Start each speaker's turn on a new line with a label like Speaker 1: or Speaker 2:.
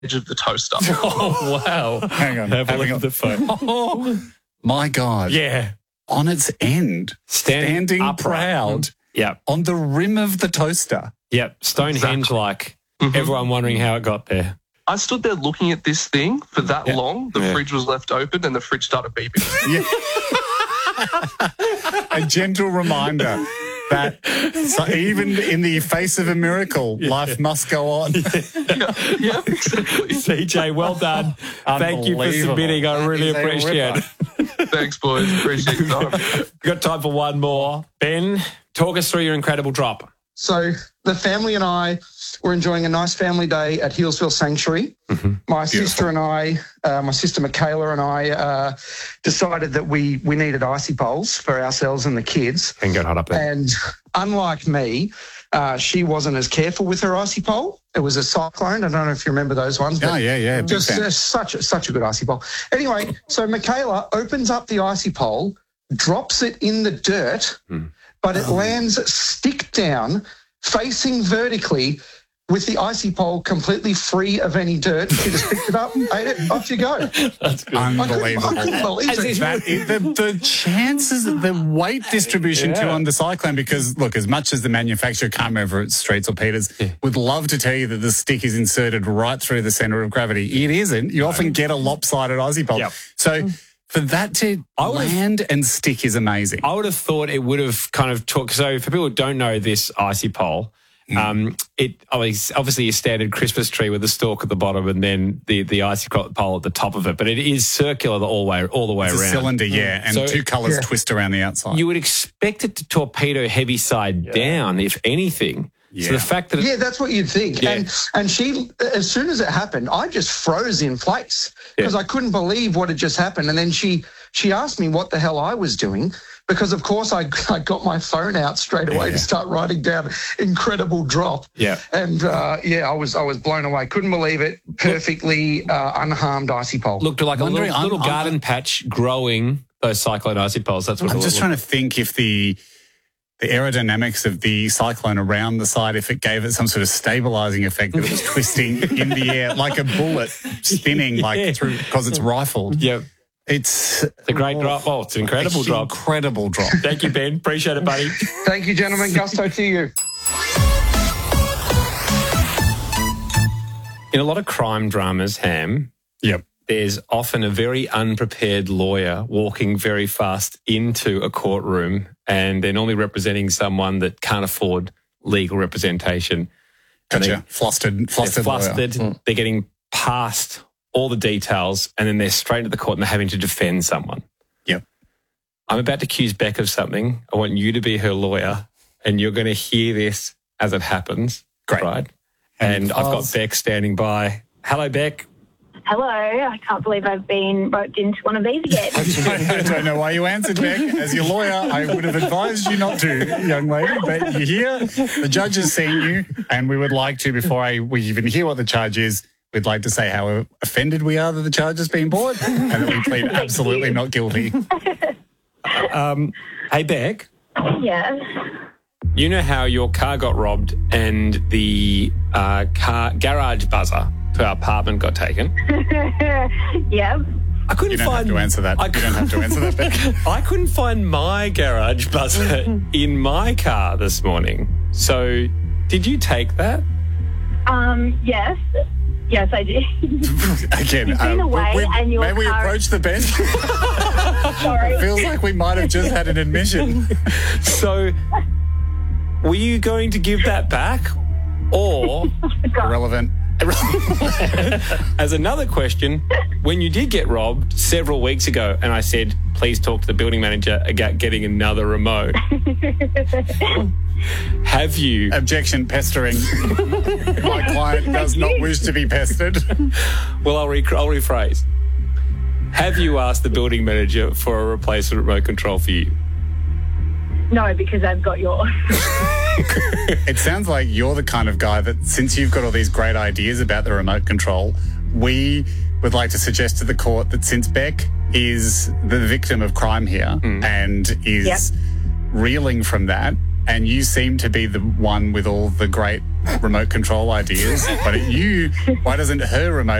Speaker 1: edge of the toaster.
Speaker 2: Oh, wow.
Speaker 3: Hang on.
Speaker 2: Have a look at the phone.
Speaker 3: Oh, my God.
Speaker 2: Yeah.
Speaker 3: On its end. Standing
Speaker 2: upright.
Speaker 3: proud.
Speaker 2: Yep.
Speaker 3: On the rim of the toaster.
Speaker 2: Yep. Stonehenge-like. Everyone wondering how it got there.
Speaker 1: I stood there looking at this thing for that long. The fridge was left open and the fridge started beeping.
Speaker 3: Yeah. A gentle reminder that even in the face of a miracle, life must go on.
Speaker 1: Yeah, exactly.
Speaker 2: CJ, well done. Thank you for submitting. I really appreciate it.
Speaker 1: Thanks, boys. Appreciate your time.
Speaker 2: We've got time for one more. Ben, talk us through your incredible drop.
Speaker 4: So the family and I were enjoying a nice family day at Healesville Sanctuary. My sister and I, my sister Michaela and I decided that we needed icy poles for ourselves and the kids.
Speaker 2: And get hot up there.
Speaker 4: And unlike me, she wasn't as careful with her icy pole. It was a Cyclone. I don't know if you remember those ones.
Speaker 3: Oh, yeah.
Speaker 4: Just such a good icy pole. Anyway, so Michaela opens up the icy pole, drops it in the dirt, but it lands stick down, facing vertically, with the icy pole completely free of any dirt. She just picked it up and ate it. Off you go.
Speaker 2: That's good.
Speaker 3: Unbelievable.
Speaker 4: I couldn't believe it.
Speaker 3: The chances, the weight distribution too on the Cyclone, because, look, as much as the manufacturer, can't remember if it's Streets or Peters, would love to tell you that the stick is inserted right through the centre of gravity. It isn't. You often get a lopsided icy pole.
Speaker 2: Yep.
Speaker 3: So for that to land and stick is amazing.
Speaker 2: I would have thought it would have kind of took. So for people who don't know this icy pole, it obviously a standard Christmas tree with a stalk at the bottom and then the icy pole at the top of it. But it is circular all the way
Speaker 3: It's
Speaker 2: around.
Speaker 3: a cylinder, and
Speaker 2: So-
Speaker 3: two colours twist around the outside.
Speaker 2: You would expect it to torpedo heavy side down, if anything. So the fact that
Speaker 4: that's what you'd think. And she, as soon as it happened, I just froze in place because I couldn't believe what had just happened. And then she asked me what the hell I was doing, because of course I got my phone out straight away to start writing down incredible drop. And I was blown away. Couldn't believe it. Perfectly unharmed icy pole.
Speaker 2: looked like a little garden patch growing those Cyclone icy poles. That's what
Speaker 3: I'm
Speaker 2: it
Speaker 3: just
Speaker 2: looked
Speaker 3: trying to think if the aerodynamics of the Cyclone around the side, if it gave it some sort of stabilising effect that it was twisting in the air like a bullet spinning through because it's rifled.
Speaker 2: Yep.
Speaker 3: It's
Speaker 2: a great drop. Oh, it's an incredible drop.
Speaker 3: Incredible drop.
Speaker 2: Thank you, Ben. Appreciate it, buddy.
Speaker 4: Thank you, gentlemen. Gusto to you.
Speaker 2: In a lot of crime dramas, Ham, there's often a very unprepared lawyer walking very fast into a courtroom, and they're normally representing someone that can't afford legal representation.
Speaker 3: Gotcha. Flustered lawyer.
Speaker 2: They're getting past all the details, and then they're straight into the court and they're having to defend someone.
Speaker 3: Yep.
Speaker 2: I'm about to accuse Beck of something. I want you to be her lawyer, and you're going to hear this as it happens.
Speaker 3: Great.
Speaker 2: Right? And I've got Beck standing by. Hello, Beck.
Speaker 5: Hello. I can't believe I've been roped into one of these again.
Speaker 3: I don't know why you answered, Beck. As your lawyer, I would have advised you not to, young lady, but you're here. The judge has seen you, and we would like to, before we even hear what the charge is, we'd like to say how offended we are that the charge has been brought and that we plead absolutely not guilty.
Speaker 2: Hey, Beck.
Speaker 5: Yes.
Speaker 2: You know how your car got robbed and the car garage buzzer to our apartment got taken?
Speaker 5: Yep.
Speaker 2: I couldn't
Speaker 3: You don't have to answer that. You don't have to answer that, Beck.
Speaker 2: I couldn't find my garage buzzer in my car this morning. So, did you take that?
Speaker 5: Yes. Yes, I did.
Speaker 3: Again,
Speaker 5: You've been away and your
Speaker 3: may we
Speaker 5: car...
Speaker 3: approach the bench?
Speaker 5: Sorry.
Speaker 3: It feels like we might have just had an admission.
Speaker 2: So, were you going to give that back or...
Speaker 3: Irrelevant.
Speaker 2: As another question, when you did get robbed several weeks ago and I said, please talk to the building manager about getting another remote, have you...
Speaker 3: Objection, pestering. My client does not wish to be pestered.
Speaker 2: Well, I'll rephrase. Have you asked the building manager for a replacement remote control for you?
Speaker 5: No, because I've got yours.
Speaker 3: It sounds like you're the kind of guy that, since you've got all these great ideas about the remote control, we would like to suggest to the court that since Beck is the victim of crime here and is reeling from that, and you seem to be the one with all the great remote control ideas, but why doesn't her remote